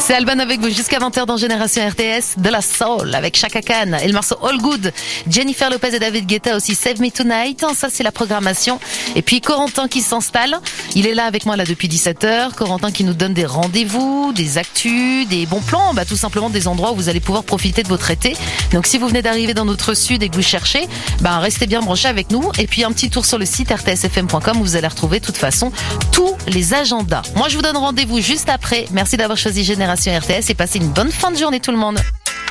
C'est Alban avec vous jusqu'à 20h dans Génération RTS, de la soul avec Chaka Khan et le morceau All Good. Jennifer Lopez et David Guetta aussi, Save Me Tonight. Ça, c'est la programmation. Et puis Corentin qui s'installe. Il est là avec moi là depuis 17h. Corentin qui nous donne des rendez-vous, des actus, des bons plans, tout simplement des endroits où vous allez pouvoir profiter de votre été. Donc si vous venez d'arriver dans notre sud et que vous cherchez, restez bien branchés avec nous. Et puis un petit tour sur le site rtsfm.com où vous allez retrouver de toute façon tous les agendas. Moi, je vous donne rendez-vous juste après. Merci d'avoir choisi Génération RTS et passez une bonne fin de journée tout le monde.